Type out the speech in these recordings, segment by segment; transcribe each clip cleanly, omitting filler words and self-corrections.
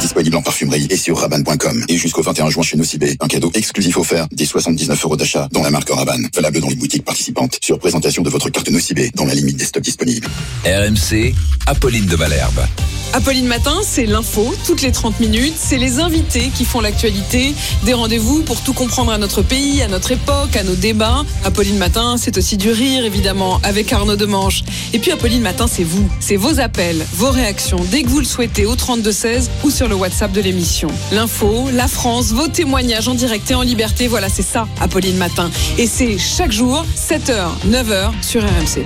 Disponible en parfumerie et sur Rabanne.com. Et jusqu'au 21 juin chez Nocibé, un cadeau exclusif offert dès 79 € d'achat dans la marque Rabanne. Valable dans les boutiques participantes sur présentation de votre carte Nocibé dans la limite des stocks disponibles. RMC, Apolline de Malherbe. Apolline Matin, c'est l'info, toutes les 30 minutes. C'est les invités qui font l'actualité. Des rendez-vous pour tout comprendre à notre pays, à notre époque, à nos débats. Apolline Matin, c'est aussi du rire, évidemment, avec Arnaud Demanche. Et puis Apolline Matin, c'est vous. C'est vos appels, vos réactions, dès que vous le souhaitez, au 32-16 ou sur le WhatsApp de l'émission. L'info, la France, vos témoignages en direct et en liberté. Voilà, c'est ça, Apolline Matin. Et c'est chaque jour, 7h, 9h sur RMC.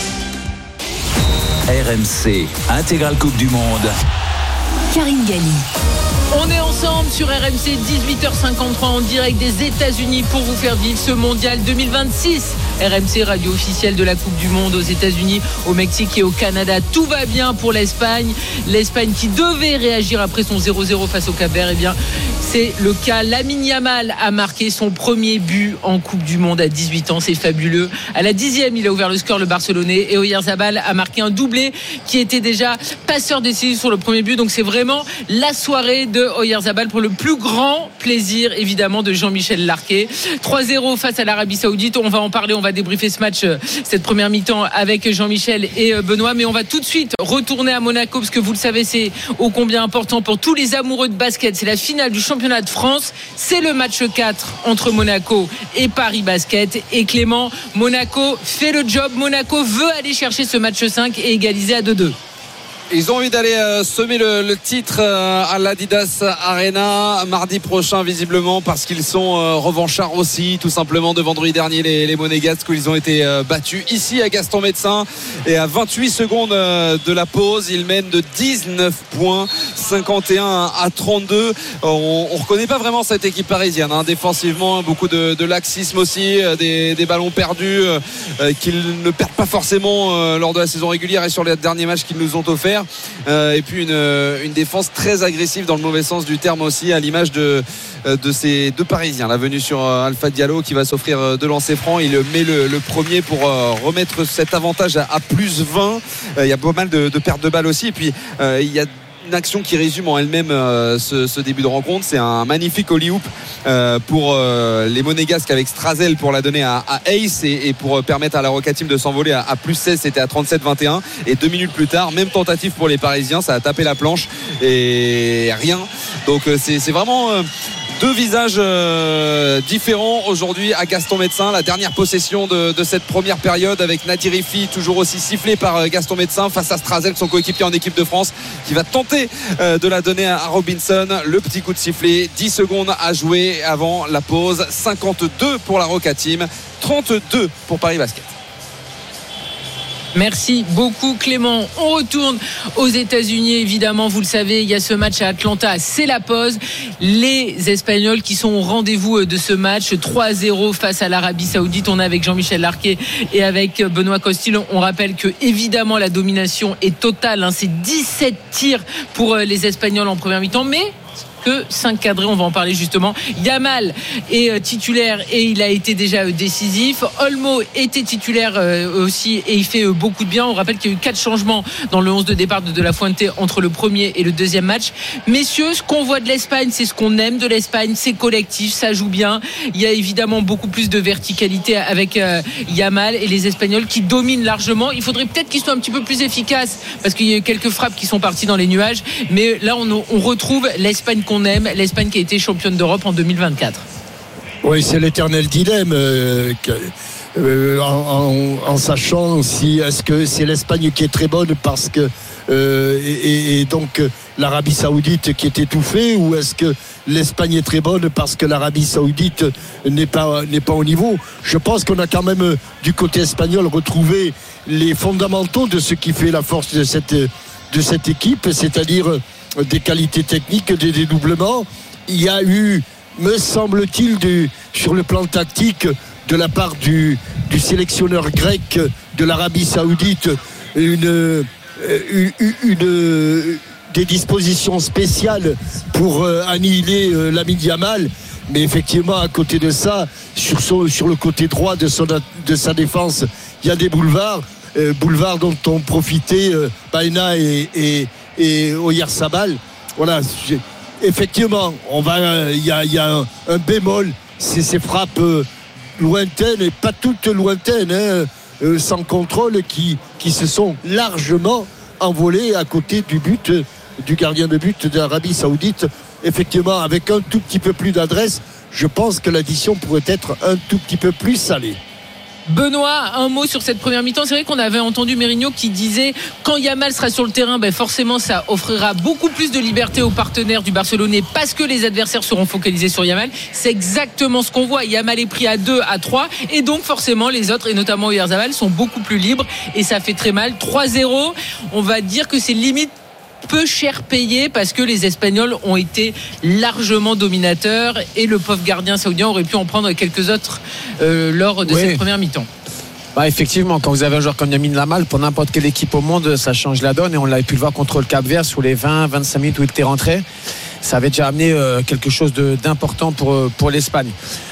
RMC, intégrale Coupe du Monde. Karine Galli. On est ensemble sur RMC, 18h53 en direct des États-Unis pour vous faire vivre ce mondial 2026. RMC, radio officielle de la Coupe du Monde aux États-Unis, au Mexique et au Canada. Tout va bien pour l'Espagne. L'Espagne qui devait réagir après son 0-0 face au Cap-Vert. Eh bien, c'est le cas. Lamine Yamal a marqué son premier but en Coupe du Monde à 18 ans. C'est fabuleux. À la 10e, il a ouvert le score, le Barcelonais. Et Oyarzabal a marqué un doublé qui était déjà passeur décisif sur le premier but. Donc, c'est vraiment la soirée de Oyarzabal pour le plus grand plaisir, évidemment, de Jean-Michel Larquet. 3-0 face à l'Arabie Saoudite. On va en parler. On va débriefer ce match, cette première mi-temps avec Jean-Michel et Benoît. Mais on va tout de suite retourner à Monaco parce que vous le savez, c'est ô combien important pour tous les amoureux de basket. C'est la finale du championnat de France. C'est le match 4 entre Monaco et Paris Basket. Et Clément, Monaco fait le job. Monaco veut aller chercher ce match 5 et égaliser à 2-2. Ils ont envie d'aller semer le titre à l'Adidas Arena mardi prochain, visiblement, parce qu'ils sont revanchards aussi, tout simplement, de vendredi dernier, les Monégasques, où ils ont été battus ici à Gaston Médecin. Et à 28 secondes de la pause, ils mènent de 19 points, 51 à 32. On reconnaît pas vraiment cette équipe parisienne, hein. Défensivement, beaucoup de laxisme aussi, des ballons perdus qu'ils ne perdent pas forcément lors de la saison régulière et sur les derniers matchs qu'ils nous ont offerts. Et puis une défense très agressive dans le mauvais sens du terme aussi, à l'image de ces deux Parisiens. La venue sur Alpha Diallo qui va s'offrir 2 lancers francs. Il met le premier pour remettre cet avantage à plus 20. Il y a pas mal de pertes de balles aussi. Et puis il y a une action qui résume en elle-même ce début de rencontre. C'est un magnifique alley-oop pour les Monégasques avec Strazel pour la donner à Ace et pour permettre à la Roca Team de s'envoler à plus 16. C'était à 37-21 et 2 minutes plus tard, même tentative pour les Parisiens, ça a tapé la planche et rien. Donc c'est vraiment deux visages différents aujourd'hui à Gaston Médecin. La dernière possession de cette première période avec Nadir Rifi, toujours aussi sifflé par Gaston Médecin, face à Strazel, son coéquipier en équipe de France, qui va tenter de la donner à Robinson. Le petit coup de sifflet, 10 secondes à jouer avant la pause. 52 pour la Roca Team, 32 pour Paris Basket. Merci beaucoup Clément. On retourne aux États-Unis, évidemment, vous le savez, il y a ce match à Atlanta, c'est la pause. Les Espagnols qui sont au rendez-vous de ce match, 3-0 face à l'Arabie Saoudite. On est avec Jean-Michel Larquet et avec Benoît Costil. On rappelle que évidemment la domination est totale, hein. C'est 17 tirs pour les Espagnols en première mi-temps, mais que 5 cadrés, on va en parler justement. Yamal est titulaire et il a été déjà décisif. Olmo était titulaire aussi et il fait beaucoup de bien. On rappelle qu'il y a eu 4 changements dans le 11 de départ de La Fuente entre le premier et le deuxième match. Messieurs, ce qu'on voit de l'Espagne, c'est ce qu'on aime de l'Espagne, c'est collectif, ça joue bien. Il y a évidemment beaucoup plus de verticalité avec Yamal et les Espagnols qui dominent largement. Il faudrait peut-être qu'ils soient un petit peu plus efficaces parce qu'il y a eu quelques frappes qui sont parties dans les nuages, mais là on retrouve l'Espagne qu'on aime, l'Espagne qui a été championne d'Europe en 2024. Oui, c'est l'éternel dilemme en sachant aussi, est-ce que c'est l'Espagne qui est très bonne parce que et donc l'Arabie Saoudite qui est étouffée, ou est-ce que l'Espagne est très bonne parce que l'Arabie Saoudite n'est pas au niveau? Je pense qu'on a quand même du côté espagnol retrouvé les fondamentaux de ce qui fait la force de cette équipe, c'est-à-dire des qualités techniques, des dédoublements. Il y a eu, me semble-t-il, sur le plan tactique, de la part du sélectionneur grec de l'Arabie Saoudite, des dispositions spéciales pour annihiler Lamine Yamal. Mais effectivement, à côté de ça, sur le côté droit de sa défense, il y a des boulevards dont ont profité Baena et Oyarzabal. voilà, effectivement, il y a un bémol, c'est ces frappes lointaines et pas toutes lointaines, sans contrôle, qui se sont largement envolées à côté du but du gardien de but de l'Arabie Saoudite. Effectivement, avec un tout petit peu plus d'adresse, je pense que l'addition pourrait être un tout petit peu plus salée. Benoît, un mot sur cette première mi-temps. C'est vrai qu'on avait entendu Mourinho qui disait quand Yamal sera sur le terrain, forcément ça offrira beaucoup plus de liberté aux partenaires du Barcelonais parce que les adversaires seront focalisés sur Yamal. C'est exactement ce qu'on voit. Yamal est pris à 2, à 3 et donc forcément les autres et notamment Oyarzabal sont beaucoup plus libres et ça fait très mal. 3-0, on va dire que c'est limite peu cher payé parce que les Espagnols ont été largement dominateurs et le pauvre gardien saoudien aurait pu en prendre quelques autres lors de cette première mi-temps. Effectivement, quand vous avez un joueur comme Lamine Yamal, pour n'importe quelle équipe au monde, ça change la donne et on l'avait pu le voir contre le Cap-Vert sur les 20-25 minutes où il était rentré. Ça avait déjà amené quelque chose d'important pour l'Espagne.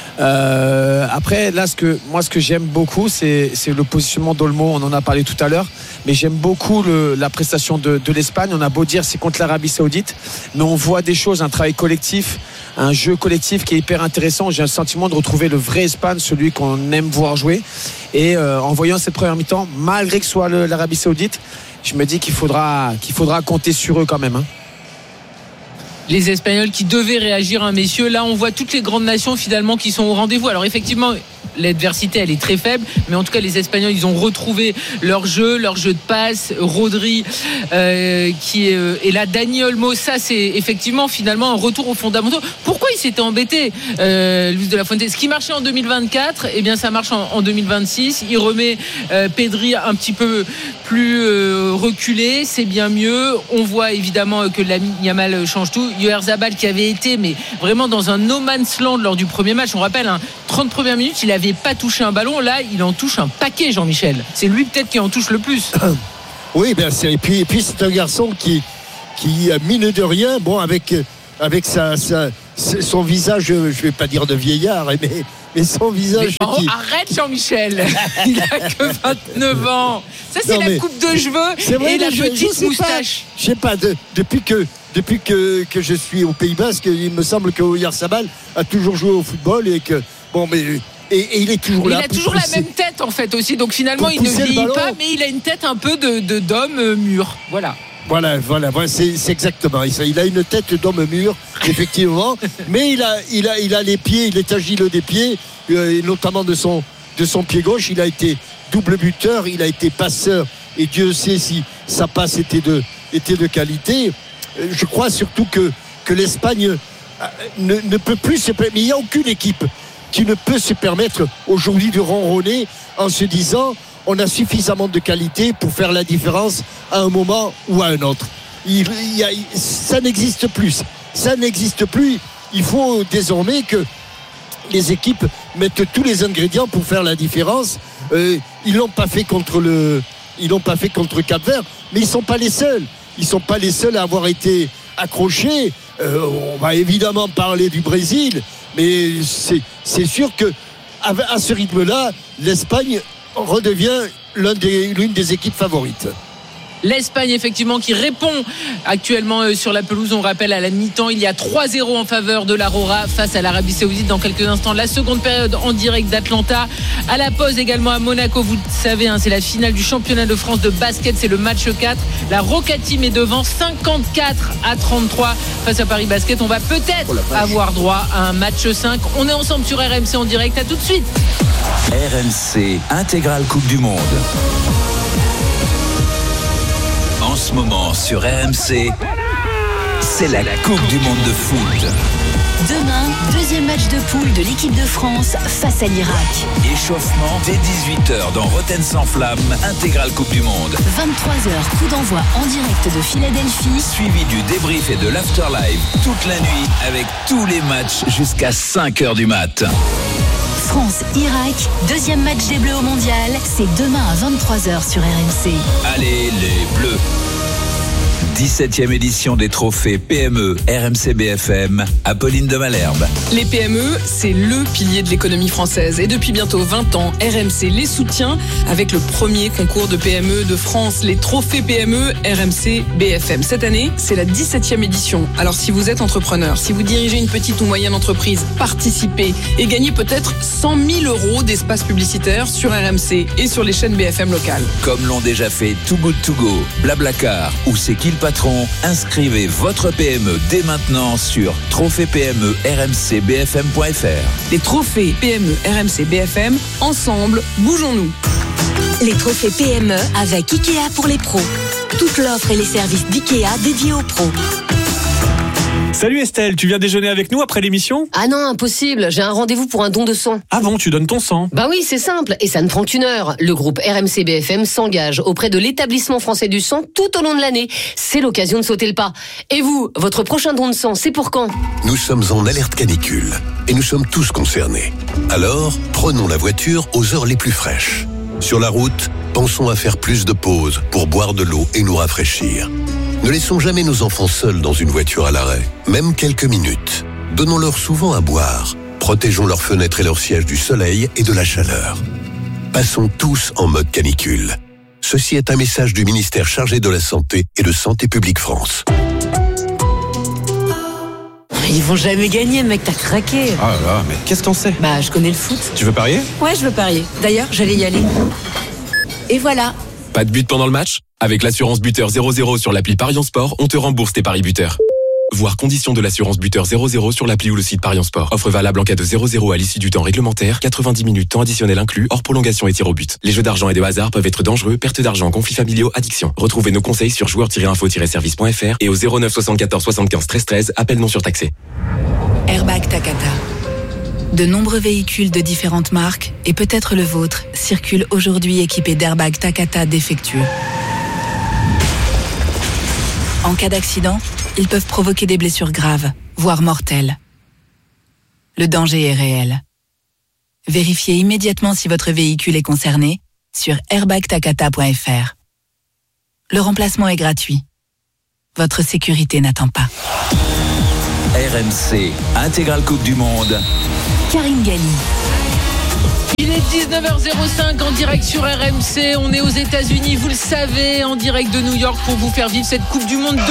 Après, là, ce que j'aime beaucoup, c'est le positionnement d'Olmo. On en a parlé tout à l'heure, mais j'aime beaucoup la prestation de l'Espagne. On a beau dire c'est contre l'Arabie Saoudite, mais on voit des choses, un travail collectif, un jeu collectif qui est hyper intéressant. J'ai le sentiment de retrouver le vrai Espagne, celui qu'on aime voir jouer. Et en voyant cette première mi-temps, malgré que ce soit l'Arabie Saoudite, je me dis qu'il faudra compter sur eux quand même. Les Espagnols qui devaient réagir, messieurs. Là, on voit toutes les grandes nations finalement qui sont au rendez-vous. Alors effectivement, l'adversité elle est très faible, mais en tout cas les Espagnols ils ont retrouvé leur jeu de passe. Rodri qui est là, Dani Olmo, ça c'est effectivement finalement un retour aux fondamentaux. Pourquoi il s'était embêté Luis de la Fuente? Ce qui marchait en 2024, eh bien ça marche en 2026. Il remet Pedri un petit peu plus reculé, c'est bien mieux. On voit évidemment que Lamine Yamal change tout. Oyarzabal qui avait été mais vraiment dans un no man's land lors du premier match, on rappelle 30 premières minutes il avait pas touché un ballon, là il en touche un paquet. Jean-Michel, c'est lui peut-être qui en touche le plus. Oui, et puis c'est un garçon qui mine de rien, avec son visage, je vais pas dire de vieillard, mais son visage arrête Jean-Michel. Il a que 29 ans. Ça c'est la coupe de cheveux et la petite moustache. Je sais pas, depuis que je suis au Pays Basque, il me semble que Oyarzabal a toujours joué au football et que et il est toujours là. Il a toujours la même tête en fait aussi, donc finalement il ne vieillit pas, mais il a une tête un peu d'homme mûr. Voilà, c'est exactement. Il a une tête d'homme mûr, effectivement, mais il a les pieds, il est agile des pieds, notamment de son pied gauche. Il a été double buteur, il a été passeur, et Dieu sait si sa passe était de qualité. Je crois surtout que l'Espagne ne peut plus se permettre. Mais il n'y a aucune équipe qui ne peut se permettre aujourd'hui de ronronner en se disant on a suffisamment de qualité pour faire la différence à un moment ou à un autre. Ça n'existe plus. Il faut désormais que les équipes mettent tous les ingrédients pour faire la différence. Ils l'ont pas fait contre Cap-Vert, mais ils sont pas les seuls. Ils sont pas les seuls à avoir été accrochés. On va évidemment parler du Brésil, mais c'est sûr que à ce rythme-là, l'Espagne redevient l'une des équipes favorites. L'Espagne effectivement qui répond actuellement sur la pelouse. On rappelle à la mi-temps il y a 3-0 en faveur de l'Aurora face à l'Arabie Saoudite. Dans quelques instants la seconde période en direct d'Atlanta. À la pause également à Monaco, vous savez c'est la finale du championnat de France de basket, c'est le match 4. La Roca Team est devant 54-33 face à Paris Basket. On va peut-être avoir droit à un match 5. On est ensemble sur RMC en direct, à tout de suite. RMC Intégrale Coupe du Monde. En ce moment sur RMC, c'est la Coupe du Monde de foot. Demain, deuxième match de poule de l'équipe de France face à l'Irak. Échauffement dès 18h dans Rotten sans flamme, Intégrale Coupe du Monde. 23h, coup d'envoi en direct de Philadelphie. Suivi du débrief et de l'afterlive toute la nuit avec tous les matchs jusqu'à 5h du mat. France-Irak, deuxième match des Bleus au Mondial, c'est demain à 23h sur RMC. Allez les Bleus. 17e édition des trophées PME RMC BFM, Apolline de Malherbe. Les PME, c'est le pilier de l'économie française. Et depuis bientôt 20 ans, RMC les soutient avec le premier concours de PME de France, les trophées PME RMC BFM. Cette année, c'est la 17e édition. Alors si vous êtes entrepreneur, si vous dirigez une petite ou moyenne entreprise, participez et gagnez peut-être 100 000 € d'espace publicitaire sur RMC et sur les chaînes BFM locales. Comme l'ont déjà fait Too Good To Go, Blablacar ou C'est qui le patron, inscrivez votre PME dès maintenant sur trophées-PME-RMC-BFM.fr. Les trophées PME RMC BFM, ensemble, bougeons-nous. Les trophées PME avec Ikea pour les pros. Toute l'offre et les services d'Ikea dédiés aux pros. Salut Estelle, tu viens déjeuner avec nous après l'émission ? Ah non, impossible, j'ai un rendez-vous pour un don de sang. Ah bon, tu donnes ton sang ? Bah oui, c'est simple, et ça ne prend qu'une heure. Le groupe RMC BFM s'engage auprès de l'Établissement français du sang tout au long de l'année. C'est l'occasion de sauter le pas. Et vous, votre prochain don de sang, c'est pour quand ? Nous sommes en alerte canicule, et nous sommes tous concernés. Alors, prenons la voiture aux heures les plus fraîches. Sur la route, pensons à faire plus de pauses pour boire de l'eau et nous rafraîchir. Ne laissons jamais nos enfants seuls dans une voiture à l'arrêt, même quelques minutes. Donnons-leur souvent à boire. Protégeons leurs fenêtres et leurs sièges du soleil et de la chaleur. Passons tous en mode canicule. Ceci est un message du ministère chargé de la Santé et de Santé publique France. Ils vont jamais gagner, mec, t'as craqué. Ah là, mais qu'est-ce qu'on sait ? Bah, je connais le foot. Tu veux parier ? Ouais, je veux parier. D'ailleurs, j'allais y aller. Et voilà. Pas de but pendant le match ? Avec l'assurance buteur 00 sur l'appli Parions Sport, on te rembourse tes paris buteurs. Voir conditions de l'assurance buteur 00 sur l'appli ou le site Parions Sport. Offre valable en cas de 0-0 à l'issue du temps réglementaire, 90 minutes temps additionnel inclus, hors prolongation et tir au but. Les jeux d'argent et de hasard peuvent être dangereux, perte d'argent, conflits familiaux, addiction. Retrouvez nos conseils sur joueurs-info-service.fr et au 09 74 75 13 13, appel non surtaxé. Airbag Takata. De nombreux véhicules de différentes marques, et peut-être le vôtre, circulent aujourd'hui équipés d'airbags Takata défectueux. En cas d'accident, ils peuvent provoquer des blessures graves, voire mortelles. Le danger est réel. Vérifiez immédiatement si votre véhicule est concerné sur airbagtakata.fr. Le remplacement est gratuit. Votre sécurité n'attend pas. RMC, intégrale Coupe du Monde. Karine Galli. Il est 19h05 en direct sur RMC. On est aux États-Unis, vous le savez, en direct de New York pour vous faire vivre cette Coupe du Monde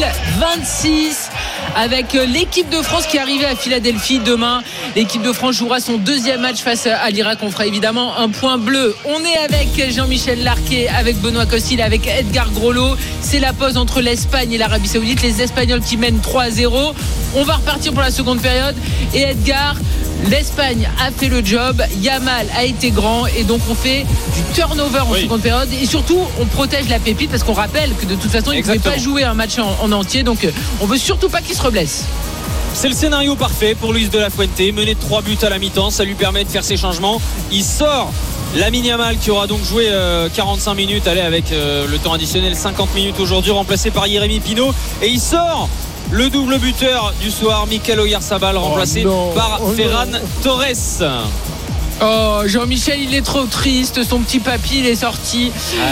2026 avec l'équipe de France qui est arrivée à Philadelphie demain. L'équipe de France jouera son deuxième match face à l'Irak. On fera évidemment un point bleu. On est avec Jean-Michel Larquet, avec Benoît Costil, avec Edgar Grolot. C'est la pause entre l'Espagne et l'Arabie Saoudite. Les Espagnols qui mènent 3-0. On va repartir pour la seconde période. Et Edgar, l'Espagne a fait le job, Yamal a été grand et donc on fait du turnover en seconde période et surtout on protège la pépite parce qu'on rappelle que de toute façon il ne pouvait pas jouer un match en entier, donc on veut surtout pas qu'il se reblesse. C'est le scénario parfait pour Luis de la Fuente, mené de 3 buts à la mi-temps, ça lui permet de faire ses changements. Il sort Lamine Yamal qui aura donc joué 45 minutes, avec le temps additionnel 50 minutes aujourd'hui, remplacé par Jérémy Pinault, et il sort le double buteur du soir, Mikel Oyarzabal, remplacé par Ferran Torres. Oh, Jean-Michel, il est trop triste. Son petit papy, il est sorti.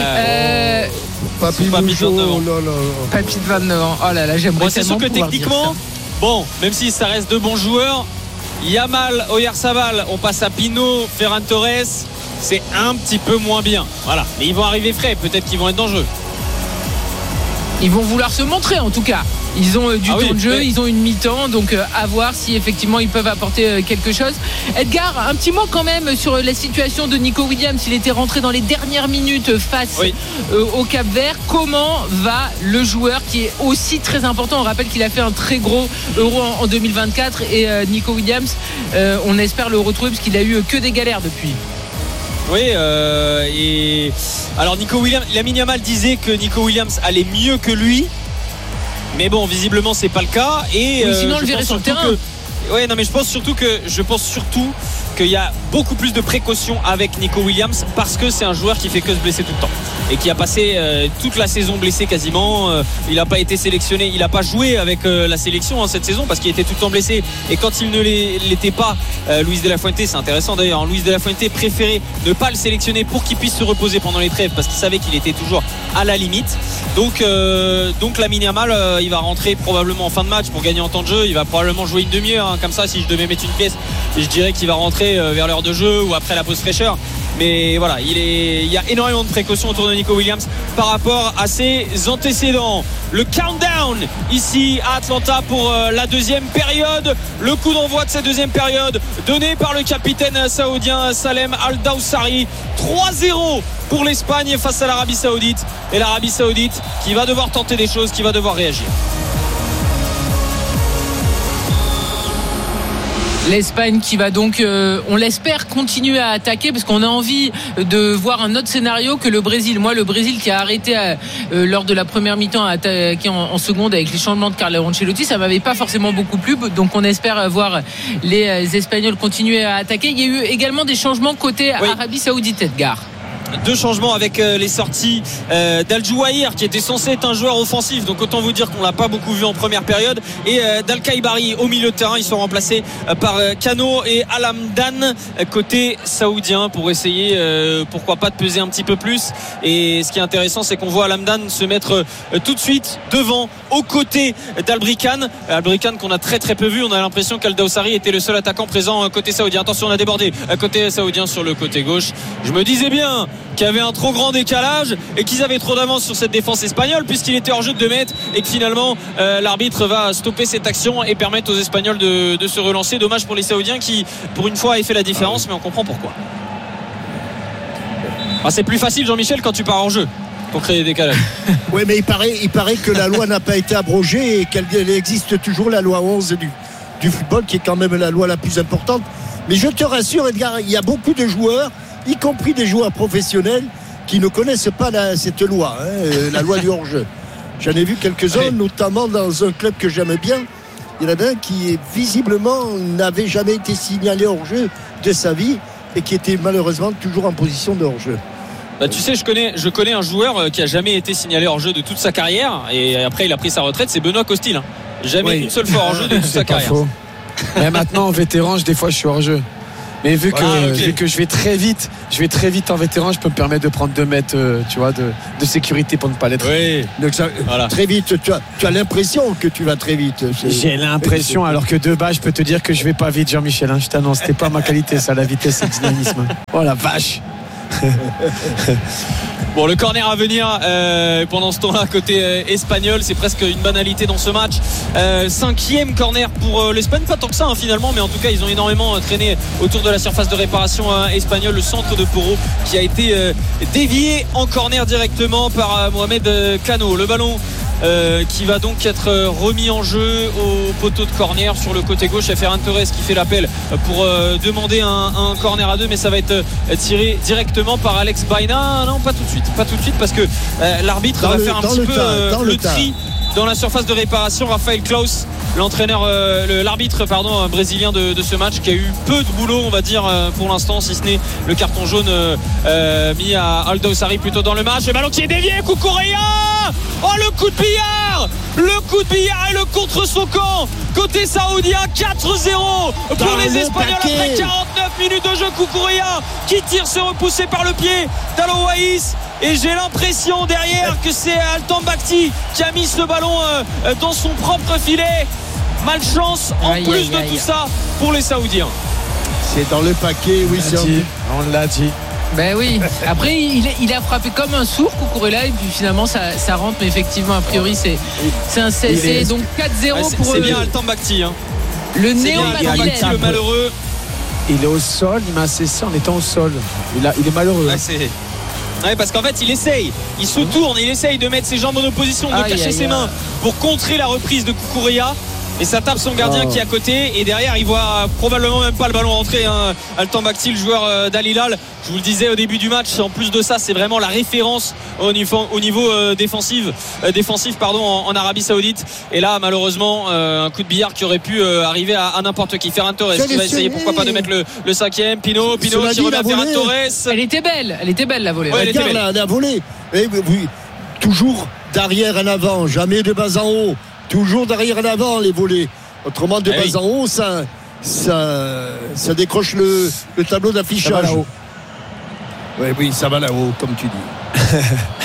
Papy de 29 ans. Papy de 29 ans. Oh là là, j'aimerais c'est sûr que techniquement, bon, même si ça reste de bons joueurs, Yamal, Oyarzabal, on passe à Pinault, Ferran Torres, c'est un petit peu moins bien. Voilà, mais ils vont arriver frais. Peut-être qu'ils vont être dangereux. Ils vont vouloir se montrer en tout cas. Ils ont du temps de jeu, ils ont une mi-temps, donc à voir si effectivement ils peuvent apporter quelque chose. Edgar, un petit mot quand même sur la situation de Nico Williams. Il était rentré dans les dernières minutes face au Cap-Vert. Comment va le joueur qui est aussi très important? On rappelle qu'il a fait un très gros Euro en 2024 et Nico Williams, on espère le retrouver parce qu'il a eu que des galères depuis. Oui, et alors Nico Williams, Lamine Yamal disait que Nico Williams allait mieux que lui, mais bon, visiblement c'est pas le cas. Et sinon on le verrait sur le terrain. Ouais, non, mais je pense surtout qu'il y a beaucoup plus de précautions avec Nico Williams parce que c'est un joueur qui fait que se blesser tout le temps et qui a passé toute la saison blessé quasiment. Il n'a pas été sélectionné, il n'a pas joué avec la sélection cette saison parce qu'il était tout le temps blessé, et quand il ne l'était pas, Luis de la Fuente, c'est intéressant d'ailleurs, Luis de la Fuente préférait ne pas le sélectionner pour qu'il puisse se reposer pendant les trêves parce qu'il savait qu'il était toujours à la limite. Donc Lamine Yamal, il va rentrer probablement en fin de match pour gagner en temps de jeu. Il va probablement jouer une demi-heure, hein. Comme ça, si je devais mettre une pièce, je dirais qu'il va rentrer vers l'heure de jeu ou après la pause fraîcheur. Mais voilà, il y a énormément de précautions autour de Nico Williams par rapport à ses antécédents. Le countdown ici à Atlanta pour la deuxième période. Le coup d'envoi de cette deuxième période donné par le capitaine saoudien Salem Al-Dawsari. 3-0 pour l'Espagne face à l'Arabie Saoudite. Et l'Arabie Saoudite qui va devoir tenter des choses, qui va devoir réagir. L'Espagne qui va donc, on l'espère, continuer à attaquer parce qu'on a envie de voir un autre scénario que le Brésil. Moi, le Brésil qui a arrêté lors de la première mi-temps à attaquer en seconde avec les changements de Carlo Ancelotti, ça m'avait pas forcément beaucoup plu. Donc on espère voir les Espagnols continuer à attaquer. Il y a eu également des changements côté Arabie Saoudite, Edgar. Deux changements avec les sorties d'Al-Jouahir qui était censé être un joueur offensif, donc autant vous dire qu'on l'a pas beaucoup vu en première période, et d'Al-Kaibari au milieu de terrain. Ils sont remplacés par Kano et Al-Hamdan côté saoudien pour essayer pourquoi pas de peser un petit peu plus. Et ce qui est intéressant, c'est qu'on voit Al-Hamdan se mettre tout de suite devant aux côtés d'Albrikan qu'on a très très peu vu. On a l'impression qu'Al-Dawsari était le seul attaquant présent côté saoudien. Attention, on a débordé côté saoudien sur le côté gauche. Je me disais bien qu'il y avait un trop grand décalage et qu'ils avaient trop d'avance sur cette défense espagnole puisqu'il était hors jeu de 2 mètres et que finalement l'arbitre va stopper cette action et permettre aux Espagnols de se relancer. Dommage pour les Saoudiens qui pour une fois avaient fait la différence, mais on comprend pourquoi. C'est plus facile, Jean-Michel, quand tu pars hors jeu pour créer des décalages. Oui, mais il paraît que la loi n'a pas été abrogée et qu'elle existe toujours, la loi 11 du football, qui est quand même la loi la plus importante. Mais je te rassure, Edgar, il y a beaucoup de joueurs, y compris des joueurs professionnels, qui ne connaissent pas cette loi, la loi du hors-jeu. J'en ai vu quelques-uns, notamment dans un club que j'aimais bien. Il y en a un qui visiblement n'avait jamais été signalé hors-jeu de sa vie et qui était malheureusement toujours en position de hors-jeu. Tu sais, je connais un joueur qui a jamais été signalé hors-jeu de toute sa carrière, et après il a pris sa retraite, c'est Benoît Costil. Jamais une seule fois hors-jeu de toute sa carrière. Faux. Mais maintenant en vétéran, des fois je suis hors-jeu. Mais vu que je vais très vite en vétéran, je peux me permettre de prendre 2 mètres tu vois, de sécurité pour ne pas l'être. Oui. Donc très vite, tu as l'impression que tu vas très vite. J'ai l'impression, alors que de base, je peux te dire que je vais pas vite, Jean-Michel. Je t'annonce, c'était pas ma qualité, ça, la vitesse et le dynamisme. Oh la vache. Bon, le corner à venir pendant ce temps-là côté espagnol, c'est presque une banalité dans ce match. 5e corner pour l'Espagne, pas tant que ça finalement, mais en tout cas ils ont énormément traîné autour de la surface de réparation espagnole. Le centre de Porro qui a été dévié en corner directement par Mohamed Kano. Le ballon qui va donc être remis en jeu au poteau de corner sur le côté gauche. Il y a Ferran Torres qui fait l'appel pour demander un corner à 2, mais ça va être tiré directement par Alex Baena. Non, pas tout de suite parce que l'arbitre va faire un petit peu le tri dans la surface de réparation. Rafael Klaus, l'arbitre brésilien de ce match, qui a eu peu de boulot, on va dire, pour l'instant, si ce n'est le carton jaune mis à Al-Dawsari plutôt dans le match. Le ballon qui est dévié, Cucurella. Oh, le coup de billard et le contre son camp côté saoudien. 4-0 pour les Espagnols après 49 minutes de jeu. Cucurella qui tire, se repousser par le pied d'Aloaïs, et j'ai l'impression derrière que c'est Altan Bakhti qui a mis ce ballon dans son propre filet. Malchance en plus de tout ça pour les Saoudiens. C'est dans le paquet, oui, on l'a dit. Ben oui, après il a frappé comme un sourd, Cucurella, et puis finalement ça rentre, mais effectivement a priori c'est un CSC. Donc 4-0 pour c'est bien Altan Bakhti, le néo-madrilène, le malheureux. Il est au sol, il m'a assessé en étant au sol. Il est malheureux. Parce qu'en fait il se tourne, il essaye de mettre ses jambes en opposition, de cacher ses mains pour contrer la reprise de Cucurella. et ça tape son gardien qui est à côté, et derrière il voit probablement même pas le ballon rentrer, hein. Altan Bakhti, le joueur d'Al Hilal, je vous le disais au début du match, en plus de ça c'est vraiment la référence au niveau défensif en Arabie Saoudite, et là malheureusement un coup de billard qui aurait pu arriver à n'importe qui. Ferran Torres qui va essayer pourquoi pas de mettre le cinquième. Pino qui revient à Ferran Torres. Elle était belle la volée. Ouais, la volée. Oui, toujours d'arrière en avant, jamais de bas en haut. Toujours d'arrière en avant les volées. Autrement de bas en haut, ça décroche le tableau d'affichage. Ça va là-haut. Oui, ça va là-haut, comme tu dis.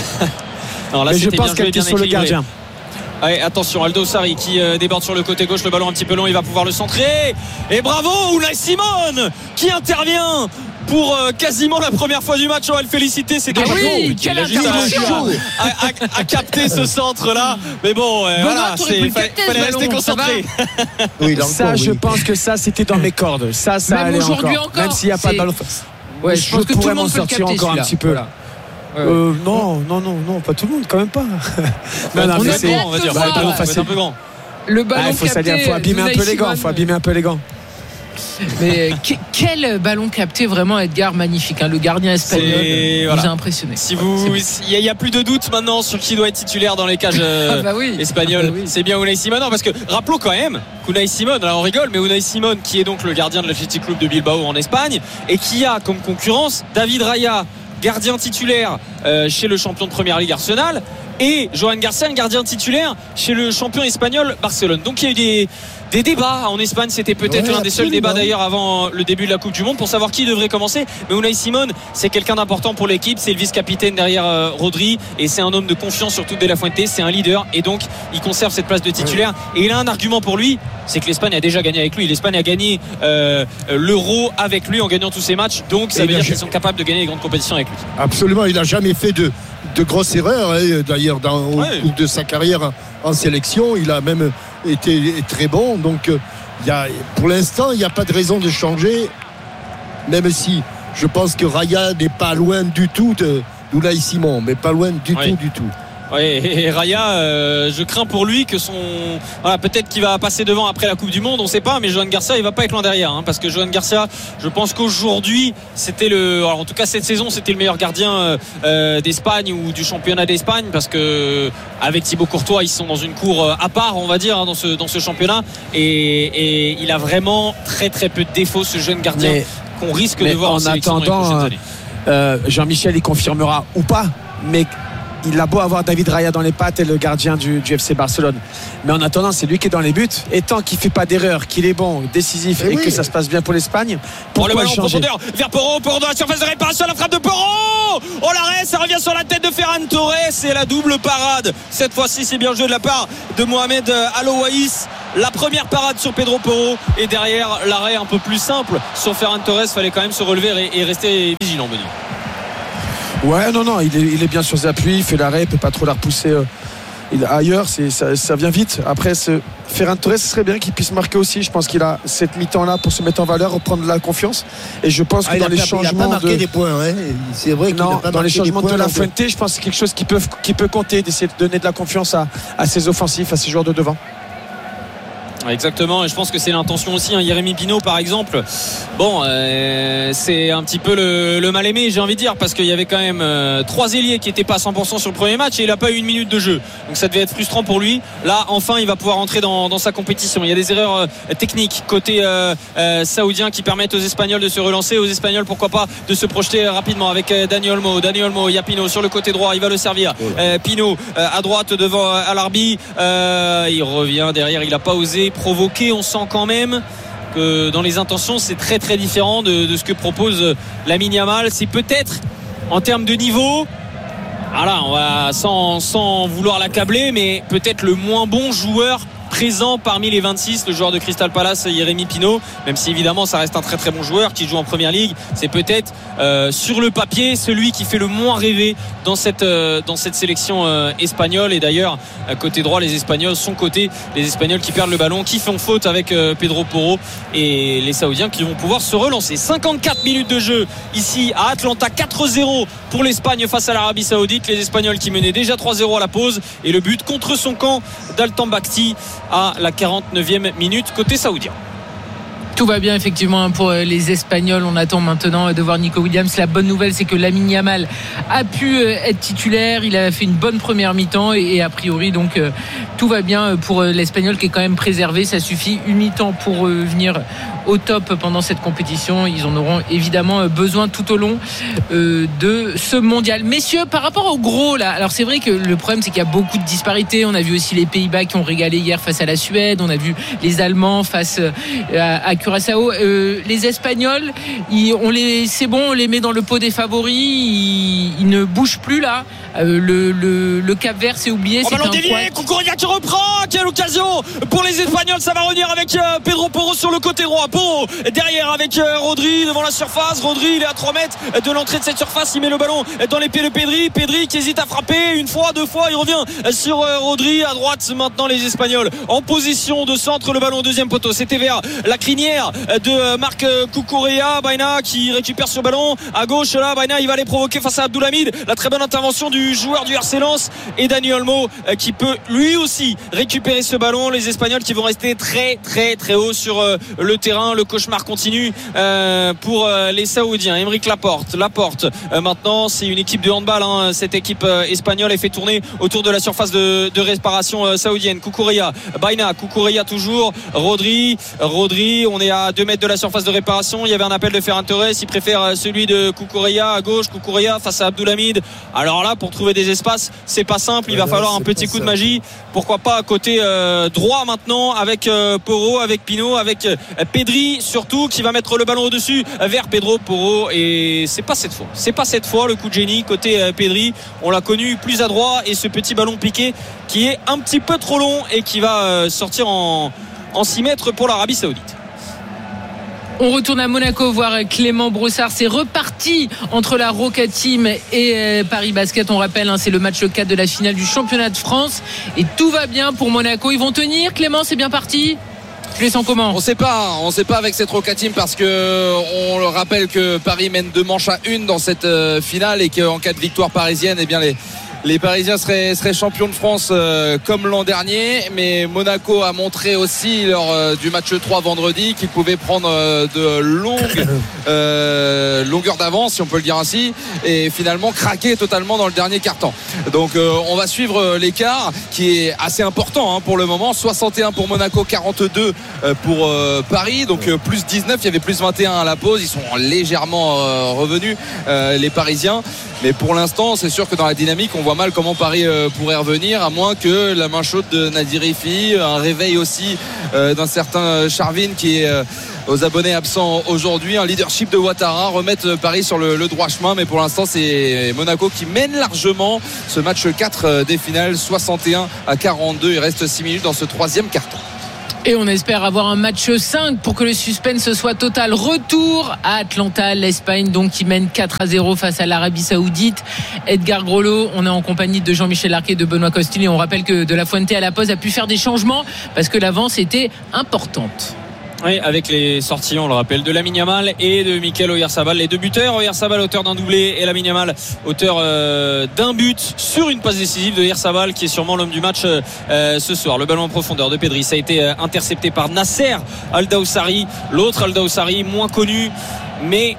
Non, là, mais je pense qu'elle était sur le gardien. Allez, attention, Aldo Sarri qui déborde sur le côté gauche, le ballon un petit peu long, il va pouvoir le centrer. Et bravo, Unai Simon qui intervient pour quasiment la première fois du match. On va le féliciter, c'est déjà quelle intervention à capter ce centre là. Mais bon, voilà, fallait rester concentré. Ça, je pense que ça c'était dans mes cordes. Ça même allait aujourd'hui encore. Même s'il n'y a pas de ballon. Ouais, je pense que tout le monde peut le capter encore un petit peu là. Non, pas tout le monde, quand même pas. On va dire, un peu grand. Le ballon capté. Il faut abîmer un peu les gants. Mais quel ballon capté, vraiment, Edgar, magnifique, hein. Le gardien espagnol nous a impressionné. Il n'y a plus de doute maintenant sur qui doit être titulaire dans les cages espagnoles. C'est bien Unai Simon. Non, parce que rappelons quand même qu'Unai Simon, là on rigole, mais Unai Simon qui est donc le gardien de l'Athletic Club de Bilbao en Espagne et qui a comme concurrence David Raya, gardien titulaire chez le champion de Première Ligue Arsenal, et Johan Garcia, un gardien titulaire chez le champion espagnol Barcelone. Donc il y a eu des débats en Espagne. C'était peut-être l'un des seuls débats d'ailleurs avant le début de la Coupe du Monde pour savoir qui devrait commencer. Mais Unai Simon, c'est quelqu'un d'important pour l'équipe. C'est le vice-capitaine derrière Rodri, et c'est un homme de confiance surtout de La Fuente. C'est un leader, et donc il conserve cette place de titulaire. Et il a un argument pour lui, c'est que l'Espagne a déjà gagné avec lui. L'Espagne a gagné l'Euro avec lui en gagnant tous ses matchs. Donc ça veut dire qu'ils sont capables de gagner les grandes compétitions avec lui. Absolument, il n'a jamais fait de grosses erreurs, hein. D'ailleurs au cours de sa carrière en sélection, il a même été très bon. Donc pour l'instant il n'y a pas de raison de changer, même si je pense que Raya n'est pas loin du tout de Unai Simon, mais pas loin du tout. Ouais, et Raya, je crains pour lui que peut-être qu'il va passer devant après la Coupe du Monde, on sait pas, mais Johan Garcia il va pas être loin derrière, hein, parce que Johan Garcia, je pense qu'aujourd'hui en tout cas cette saison c'était le meilleur gardien d'Espagne ou du championnat d'Espagne, parce que avec Thibaut Courtois ils sont dans une cour à part, on va dire, hein, dans ce championnat, et il a vraiment très très peu de défauts, ce jeune gardien qu'on risque de voir en sélection dans les prochaines années. Jean-Michel il confirmera ou pas, mais il a beau avoir David Raya dans les pattes et le gardien du FC Barcelone, mais en attendant c'est lui qui est dans les buts, et tant qu'il fait pas d'erreur, qu'il est bon, décisif, et que ça se passe bien pour l'Espagne, pourquoi le ballon en changer profondeur vers Porro dans la surface de réparation, la frappe de Porro, l'arrêt, ça revient sur la tête de Ferran Torres, et la double parade cette fois-ci, c'est bien joué de la part de Mohamed Alouaïs. La première parade sur Pedro Porro, et derrière l'arrêt un peu plus simple sur Ferran Torres. Fallait quand même se relever et rester vigilant, Benny. Ouais, non, il est bien sur ses appuis, il fait l'arrêt, il peut pas trop la repousser ailleurs, ça vient vite. Après, Ferran Torres, ce serait bien qu'il puisse marquer aussi. Je pense qu'il a cette mi-temps là pour se mettre en valeur, reprendre de la confiance. Et je pense que dans les changements, il a pas marqué des points, hein. C'est vrai qu'il a pas dans les changements de La Fuente, je pense que c'est quelque chose qui peut compter, d'essayer de donner de la confiance à ses offensifs, à ses joueurs de devant. Exactement, et je pense que c'est l'intention aussi, hein. Jérémy Pino par exemple, c'est un petit peu le mal aimé, j'ai envie de dire, parce qu'il y avait quand même 3 ailiers qui n'étaient pas à 100% sur le premier match, et il n'a pas eu une minute de jeu, donc ça devait être frustrant pour lui. Là enfin il va pouvoir entrer dans sa compétition. Il y a des erreurs techniques côté saoudien qui permettent aux Espagnols de se relancer, aux Espagnols pourquoi pas de se projeter rapidement avec Dani Olmo, il y a Pino sur le côté droit, il va le servir. Pino à droite devant Alarbi, il revient derrière, il n'a pas osé provoquer. On sent quand même que dans les intentions c'est très très différent de ce que propose Lamine Yamal. C'est peut-être en termes de niveau, voilà, on va sans vouloir l'accabler, mais peut-être le moins bon joueur présent parmi les 26, le joueur de Crystal Palace, Jérémy Pino, même si évidemment ça reste un très très bon joueur qui joue en Première Ligue. C'est peut-être sur le papier celui qui fait le moins rêver dans cette sélection espagnole. Et d'ailleurs côté droit, les Espagnols sont cotés, les Espagnols qui perdent le ballon, qui font faute avec Pedro Porro, et les Saoudiens qui vont pouvoir se relancer. 54 minutes de jeu ici à Atlanta, 4-0 pour l'Espagne face à l'Arabie Saoudite. Les Espagnols qui menaient déjà 3-0 à la pause, et le but contre son camp d'Altan Bakhti à la 49e minute côté saoudien. Tout va bien effectivement pour les Espagnols. On attend maintenant de voir Nico Williams. La bonne nouvelle, c'est que Lamine Yamal a pu être titulaire. Il a fait une bonne première mi-temps et a priori donc tout va bien pour l'Espagnol qui est quand même préservé. Ça suffit une mi-temps pour venir au top pendant cette compétition. Ils en auront évidemment besoin tout au long de ce mondial. Messieurs, par rapport au gros là, alors c'est vrai que le problème c'est qu'il y a beaucoup de disparités. On a vu aussi les Pays-Bas qui ont régalé hier face à la Suède. On a vu les Allemands face à Curaçao. Les Espagnols, c'est bon, on les met dans le pot des favoris. Ils ne bougent plus là. Le Cap-Vert c'est oublié. C'est ballon dévié, Cucurella qui reprend. Quelle occasion pour les Espagnols. Ça va revenir avec Pedro Porro sur le côté droit. Porro derrière avec Rodri devant la surface. Rodri, il est à 3 mètres de l'entrée de cette surface. Il met le ballon dans les pieds de Pedri. Pedri qui hésite à frapper une fois, deux fois. Il revient sur Rodri à droite. Maintenant les Espagnols en position de centre. Le ballon au deuxième poteau. C'était vers la crinière de Marc Cucurella. Baena qui récupère ce ballon à gauche. Là, Baena il va aller provoquer face à Abdoulhamid. La très bonne intervention du joueur du RC Lens et Dani Olmo qui peut lui aussi récupérer ce ballon. Les Espagnols qui vont rester très très très haut sur le terrain. Le cauchemar continue pour les Saoudiens. Aymeric Laporte maintenant c'est une équipe de handball hein. Cette équipe espagnole est fait tourner autour de la surface de réparation saoudienne. Cucurella, Baena, Cucurella toujours, Rodri, on est à 2 mètres de la surface de réparation. Il y avait un appel de Ferran Torres, il préfère celui de Cucurella à gauche. Cucurella face à Abdoulhamid. Alors là pour trouver des espaces c'est pas simple, il va falloir un petit coup de magie. Pourquoi pas à côté droit maintenant avec Porro, avec Pino, avec Pedri surtout qui va mettre le ballon au-dessus vers Pedro Porro. Et c'est pas cette fois le coup de génie côté Pedri. On l'a connu plus adroit et ce petit ballon piqué qui est un petit peu trop long et qui va sortir en 6 mètres pour l'Arabie Saoudite. On retourne à Monaco voir Clément Brossard. C'est reparti entre la Roca Team et Paris Basket. On rappelle, c'est le match 4 de la finale du championnat de France. Et tout va bien pour Monaco. Ils vont tenir, Clément, c'est bien parti. Tu les sens comment ? On sait pas avec cette Roca Team parce que on le rappelle que Paris mène 2 manches à 1 dans cette finale et qu'en cas de victoire parisienne, eh bien les Parisiens seraient champions de France comme l'an dernier. Mais Monaco a montré aussi lors du match 3 vendredi qu'il pouvait prendre de longueurs d'avance, si on peut le dire ainsi, et finalement craquer totalement dans le dernier quart-temps. Donc on va suivre l'écart qui est assez important pour le moment. 61 pour Monaco, 42 pour Paris. Donc plus 19, il y avait plus 21 à la pause. Ils sont légèrement revenus les Parisiens. Mais pour l'instant, c'est sûr que dans la dynamique, on voit mal comment Paris pourrait revenir, à moins que la main chaude de Nadir Rifi, un réveil aussi d'un certain Charvin qui est aux abonnés absents aujourd'hui, un leadership de Ouattara, remettre Paris sur le droit chemin. Mais pour l'instant, c'est Monaco qui mène largement ce match 4 des finales, 61-42. Il reste 6 minutes dans ce 3e quart-temps. Et on espère avoir un match 5 pour que le suspense soit total. Retour à Atlanta, l'Espagne donc qui mène 4-0 face à l'Arabie Saoudite. Edgar Grolot, on est en compagnie de Jean-Michel Larquet et de Benoît Costil et on rappelle que De La Fuente à la pause a pu faire des changements parce que l'avance était importante. Oui, avec les sorties, on le rappelle, de Lamine Yamal et de Mikel Oyarzabal, les 2 buteurs. Oyarzabal auteur d'un doublé et Lamine Yamal auteur d'un but sur une passe décisive de Oyarzabal qui est sûrement l'homme du match ce soir. Le ballon en profondeur de Pedri, ça a été intercepté par Nasser Al-Dawsari, l'autre Al-Dawsari moins connu mais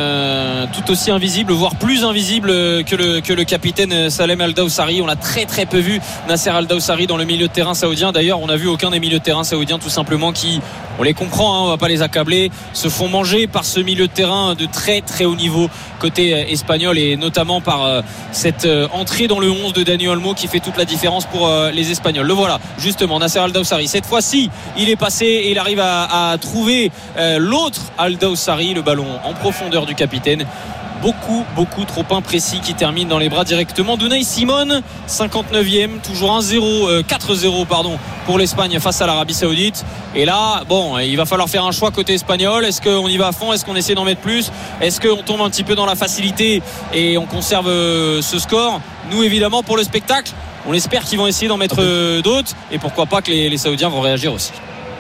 tout aussi invisible, voire plus invisible que le capitaine Salem Al-Dawsari. On l'a très très peu vu, Nasser Al-Dawsari, dans le milieu de terrain saoudien. D'ailleurs, on n'a vu aucun des milieux de terrain saoudiens tout simplement qui, on les comprend, on va pas les accabler, se font manger par ce milieu de terrain de très très haut niveau côté espagnol, et notamment par cette entrée dans le 11 de Dani Olmo qui fait toute la différence pour les Espagnols. Le voilà justement, Nasser Al-Dawsari, cette fois-ci il est passé et il arrive à trouver l'autre Al-Dawsari, le ballon en profondeur du capitaine, beaucoup trop imprécis, qui termine dans les bras directement d'Unai Simon. 59e, toujours 4-0 pour l'Espagne face à l'Arabie Saoudite. Et là, il va falloir faire un choix côté espagnol. Est-ce qu'on y va à fond? Est-ce qu'on essaie d'en mettre plus? Est-ce qu'on tombe un petit peu dans la facilité et on conserve ce score? Nous, évidemment, pour le spectacle, on espère qu'ils vont essayer d'en mettre d'autres, et pourquoi pas que les Saoudiens vont réagir aussi.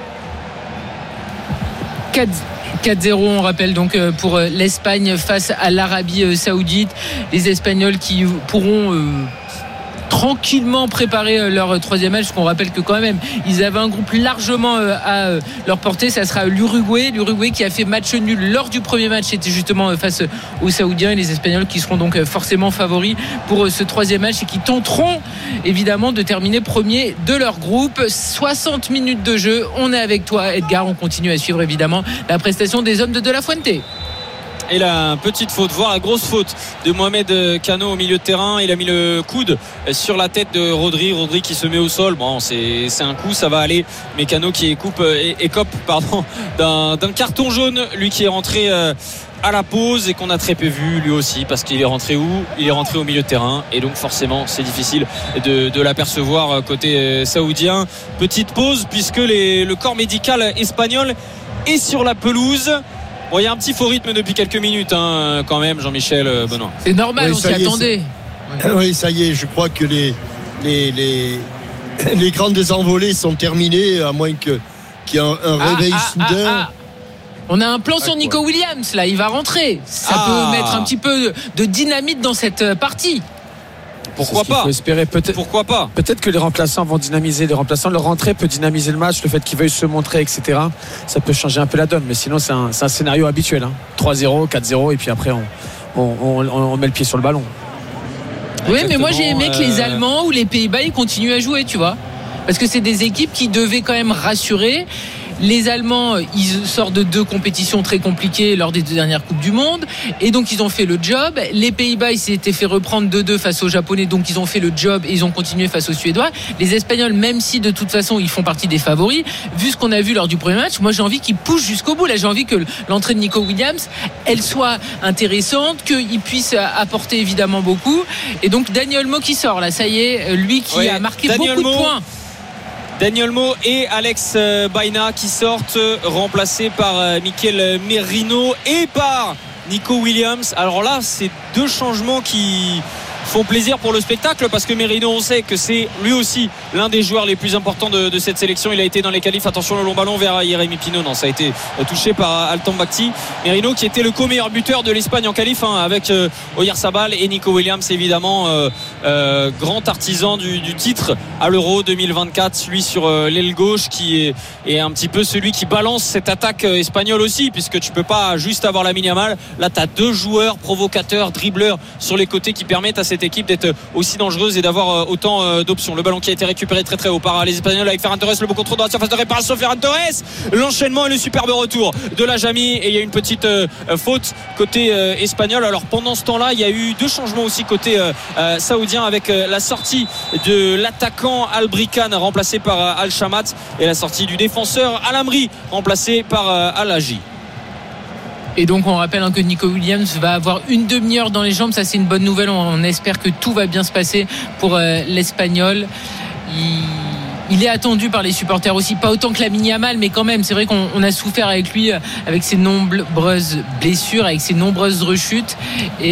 4-0, on rappelle donc pour l'Espagne face à l'Arabie Saoudite. Les Espagnols qui pourront tranquillement préparer leur troisième match, parce qu'on rappelle que quand même ils avaient un groupe largement à leur portée. Ça sera l'Uruguay qui a fait match nul lors du premier match, c'était justement face aux Saoudiens, et les Espagnols qui seront donc forcément favoris pour ce troisième match et qui tenteront évidemment de terminer premier de leur groupe. 60 minutes de jeu, on est avec toi Edgar, on continue à suivre évidemment la prestation des hommes de la Fuente. Et la petite faute, voire la grosse faute de Mohamed Cano au milieu de terrain. Il a mis le coude sur la tête de Rodri qui se met au sol. Bon, c'est un coup, ça va aller. Mais Cano qui écope d'un carton jaune, lui qui est rentré à la pause et qu'on a très peu vu lui aussi, parce qu'il est rentré où ? Il est rentré au milieu de terrain, et donc forcément c'est difficile de l'apercevoir côté saoudien. Petite pause puisque le corps médical espagnol est sur la pelouse. Bon, il y a un petit faux rythme depuis quelques minutes quand même, Jean-Michel Benoît. C'est normal, on s'y attendait. Oui, ça y est, je crois que les grandes désenvolées sont terminées, à moins qu'il y ait un réveil soudain. On a un plan sur Nico Williams là, il va rentrer. Ça peut mettre un petit peu de dynamite dans cette partie. Pourquoi pas ? Faut espérer, pourquoi pas ? Peut-être que les remplaçants vont dynamiser. Les remplaçants, leur rentrée peut dynamiser le match. Le fait qu'ils veuillent se montrer, etc. Ça peut changer un peu la donne. Mais sinon, c'est un scénario habituel. 3-0, 4-0, et puis après, on met le pied sur le ballon. Oui, exactement. Mais moi, j'ai aimé que les Allemands ou les Pays-Bas, ils continuent à jouer, tu vois. Parce que c'est des équipes qui devaient quand même rassurer. Les Allemands, ils sortent de 2 compétitions très compliquées lors des 2 dernières Coupes du Monde, et donc ils ont fait le job. Les Pays-Bas, ils s'étaient fait reprendre 2-2 face aux Japonais, donc ils ont fait le job et ils ont continué face aux Suédois. Les Espagnols, même si de toute façon ils font partie des favoris, vu ce qu'on a vu lors du premier match, moi j'ai envie qu'ils poussent jusqu'au bout. Là, j'ai envie que l'entrée de Nico Williams, elle soit intéressante, qu'il puisse apporter évidemment beaucoup. Et donc Dani Olmo qui sort là, ça y est, lui qui a marqué beaucoup de points. Dani Olmo et Alex Baena qui sortent, remplacés par Mikel Merino et par Nico Williams. Alors là, c'est 2 changements qui font plaisir pour le spectacle, parce que Merino, on sait que c'est lui aussi l'un des joueurs les plus importants de cette sélection. Il a été dans les qualifs, attention le long ballon vers Jérémy Pino, non, ça a été touché par Altan Bakti. Merino qui était le co-meilleur buteur de l'Espagne en qualif, avec Oyarzabal, et Nico Williams évidemment grand artisan du titre à l'Euro 2024, lui sur l'aile gauche, qui est un petit peu celui qui balance cette attaque espagnole aussi, puisque tu peux pas juste avoir Lamine Yamal. Là tu as 2 joueurs provocateurs, dribbleurs sur les côtés qui permettent à cette équipe d'être aussi dangereuse et d'avoir autant d'options. Le ballon qui a été récupéré très très haut par les Espagnols avec Ferran Torres, le beau contrôle dans la surface de réparation. Ferran Torres, l'enchaînement et le superbe retour de la Jami, et il y a une petite faute côté espagnol. Alors pendant ce temps-là, il y a eu 2 changements aussi côté saoudien, avec la sortie de l'attaquant Albrican remplacé par Al-Shamat, et la sortie du défenseur Al-Amri remplacé par Al-Haji. Et donc on rappelle que Nico Williams va avoir une demi-heure dans les jambes. Ça, c'est une bonne nouvelle. On espère que tout va bien se passer pour l'Espagnol. Il est attendu par les supporters aussi, pas autant que Lamine Yamal, mais quand même, c'est vrai qu'on a souffert avec lui, avec ses nombreuses blessures, avec ses nombreuses rechutes. Et